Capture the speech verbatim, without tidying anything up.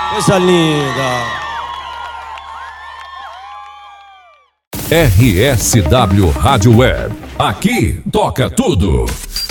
Coisa linda. R S W Rádio Web. Aqui toca tudo.